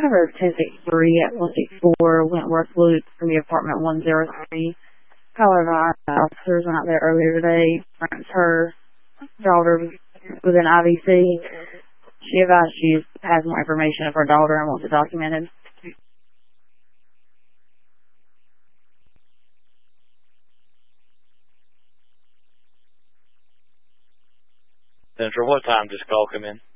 number 1063 at 164 Wentworth Loop from the apartment 103. However, our officers went out there earlier today. Her daughter was in IVC. She advised she has more information of her daughter and wants it documented. Central, what time does call come in?